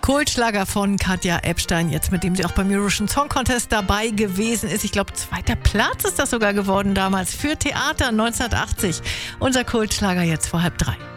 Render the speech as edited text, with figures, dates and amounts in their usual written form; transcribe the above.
Kultschlager von Katja Ebstein, jetzt mit dem sie auch beim Eurovision Song Contest dabei gewesen ist. Ich glaube, 2. Platz ist das sogar geworden damals für Theater 1980. Unser Kultschlager jetzt vor 2:30.